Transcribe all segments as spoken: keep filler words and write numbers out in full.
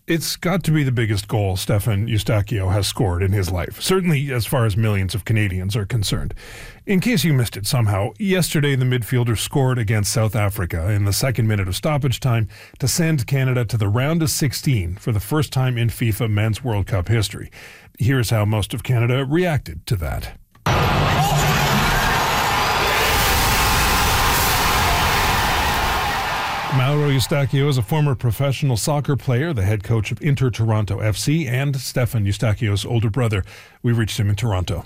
It's got to be the biggest goal Stefan Eustáquio has scored in his life, certainly as far as millions of Canadians are concerned. In case you missed it somehow, yesterday the midfielder scored against South Africa in the second minute of stoppage time to send Canada to the round of sixteen for the first time in FIFA Men's World Cup history. Here's how most of Canada reacted to that. Mauro Eustáquio is a former professional soccer player, the head coach of Inter Toronto F C, and Stefan Eustáquio's older brother. We reached him in Toronto.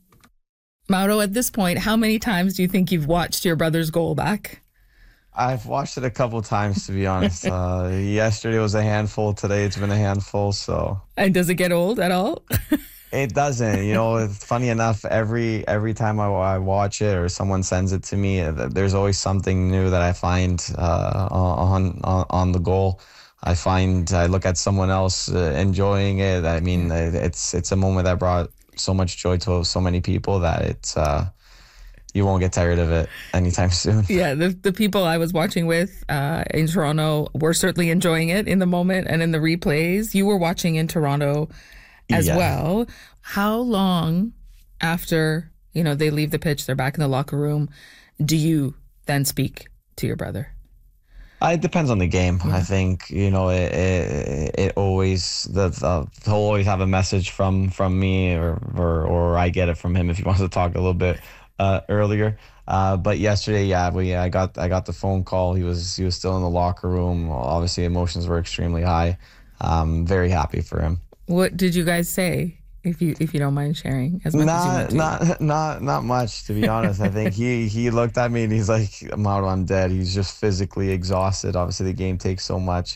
Mauro, at this point, how many times do you think you've watched your brother's goal back? I've watched it a couple times, to be honest. uh, yesterday was a handful. Today it's been a handful. So. And does it get old at all? It doesn't. You know, it's funny enough, every every time I, I watch it or someone sends it to me, there's always something new that I find uh, on, on on the goal. I find I look at someone else uh, enjoying it. I mean, it's it's a moment that brought so much joy to so many people that it's uh, you won't get tired of it anytime soon. Yeah, the the people I was watching with uh, in Toronto were certainly enjoying it in the moment and in the replays. You were watching in Toronto as yeah. well. How long after, you know, they leave the pitch, they're back in the locker room, do you then speak to your brother? Uh, it depends on the game. Yeah. I think, you know, it it, it always, the, the, he'll always have a message from from me or, or or I get it from him if he wants to talk a little bit uh, earlier. Uh, but yesterday, yeah, we I got I got the phone call. He was he was still in the locker room. Obviously, emotions were extremely high. Um, very happy for him. What did you guys say, if you if you don't mind sharing? As much not, as you want to. not, not, not much, to be honest. I think he he looked at me and he's like, Mauro, I'm dead. He's just physically exhausted. Obviously, the game takes so much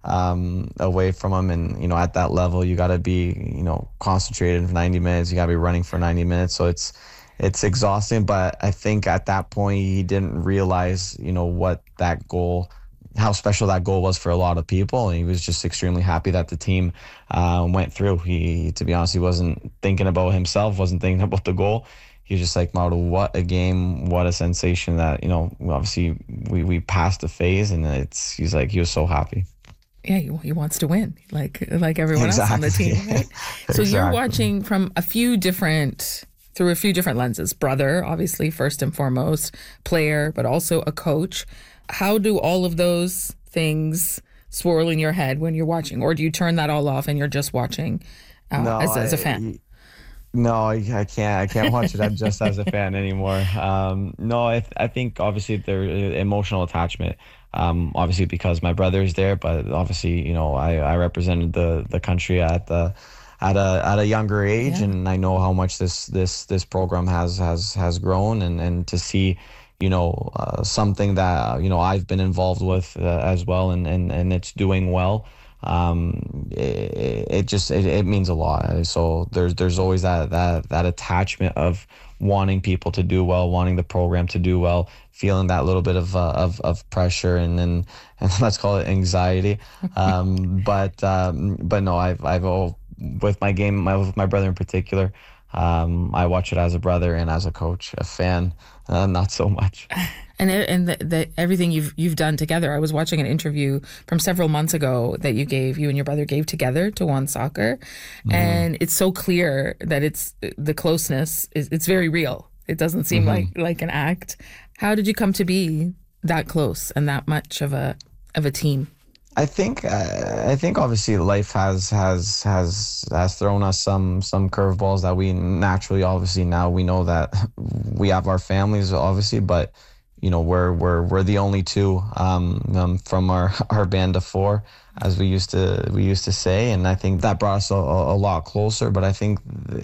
um, away from him, and you know, at that level, you got to be, you know, concentrated for ninety minutes. You got to be running for ninety minutes. So it's it's exhausting. But I think at that point, he didn't realize, you know, what that goal. how special that goal was for a lot of people. And he was just extremely happy that the team uh, went through. He, to be honest, he wasn't thinking about himself, wasn't thinking about the goal. He was just like, Mauro, what a game, what a sensation that, you know, obviously we, we passed the phase, and it's, he's like, he was so happy. Yeah, he, he wants to win, like like everyone exactly. else on the team, right? So exactly. You're watching from a few different, through a few different lenses. Brother, obviously, first and foremost, player, but also a coach. How do all of those things swirl in your head when you're watching? Or do you turn that all off and you're just watching uh, no, as, as a I, fan? No, I, I can't. I can't watch it I'm just as a fan anymore. Um, no, I, th- I think obviously there's emotional attachment. Um, obviously because my brother is there, but obviously, you know, I, I represented the, the country at the at a at a younger age, yeah. and I know how much this this this program has has has grown, and, and to see, you know, uh, something that, you know, I've been involved with uh, as well, and, and, and it's doing well. Um, it, it just, it, it means a lot. So there's, there's always that, that, that attachment of wanting people to do well, wanting the program to do well, feeling that little bit of, uh, of, of pressure and then, and let's call it anxiety. Um, but, um, but no, I've, I've, oh, with my game, my, with my brother in particular, Um, I watch it as a brother and as a coach, a fan, uh, not so much. And and the, the, everything you've you've done together. I was watching an interview from several months ago that you gave, you and your brother gave together to One Soccer, mm-hmm. and it's so clear that it's the closeness is it's very real. It doesn't seem mm-hmm. like like an act. How did you come to be that close and that much of a of a team? I think uh, I think obviously life has has has has thrown us some some curveballs that we naturally obviously now we know that we have our families obviously, but you know we're we're we're the only two um, um, from our our band of four, as we used to we used to say, and I think that brought us a, a lot closer. But I think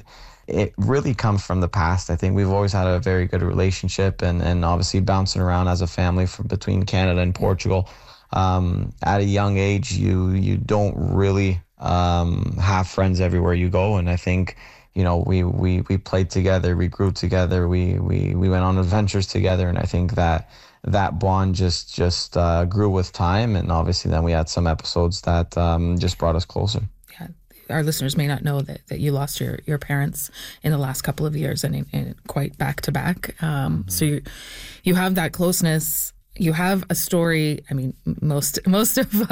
it really comes from the past. I think we've always had a very good relationship, and and obviously bouncing around as a family from between Canada and Portugal. Um, at a young age, you you don't really um, have friends everywhere you go, and I think, you know, we we we played together, we grew together, we we we went on adventures together, and I think that that bond just just uh, grew with time, and obviously then we had some episodes that um, just brought us closer. Yeah, our listeners may not know that, that you lost your, your parents in the last couple of years, and, and quite back to back. Um, mm-hmm. So you you have that closeness. You have a story. I mean, most most of